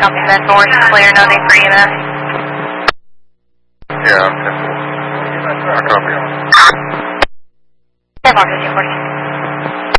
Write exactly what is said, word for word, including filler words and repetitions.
Copy that, doors clear, no need for E M S. Yeah, okay. I copy. ten four fifteen fourteen.